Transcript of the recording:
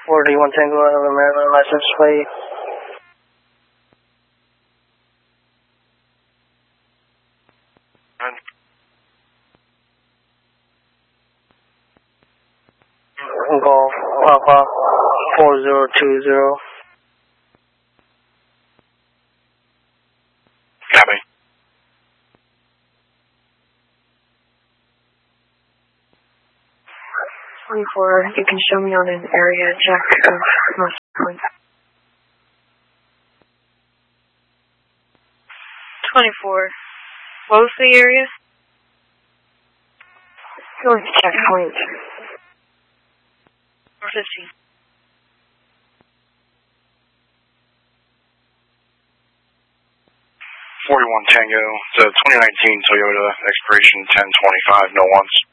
41 Tango, I have a Maryland license plate. Golf Papa 4020. Copy. 24, you can show me on an area check of most points. 24. What was the area? North checkpoint. 415. Tango. It's a 2019 Toyota, expiration 1025, no ones.